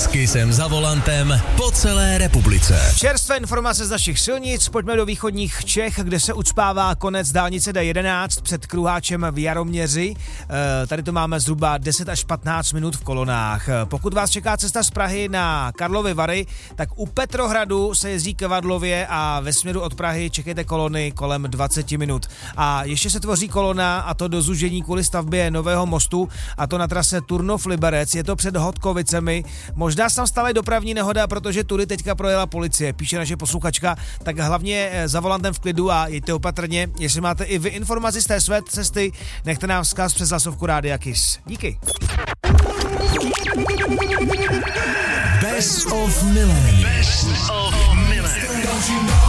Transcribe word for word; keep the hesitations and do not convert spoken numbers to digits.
S Kissem za volantem po celé republice. Čerstvé informace z našich silnic, pojďme do východních Čech, kde se ucpává konec dálnice D jedenáct před Kruháčem v Jaroměři. E, tady to máme zhruba deset až patnáct minut v kolonách. Pokud vás čeká cesta z Prahy na Karlovy Vary, tak u Petrohradu se jezdí ke Vadlově a ve směru od Prahy čekejte kolony kolem dvacet minut. A ještě se tvoří kolona, a to do zúžení kvůli stavbě nového mostu, a to na trase Turnov-Liberec. Je to před Hodkovicemi. Možná se tam stala dopravní nehoda, protože tudy teďka projela policie, píše naše posluchačka, tak hlavně za volantem v klidu a jeďte opatrně. Jestli máte i vy informaci z té své cesty, nechte nám vzkaz přes hlasovku Rádia Kiss. Díky. Best of Millennium. Best of Millennium.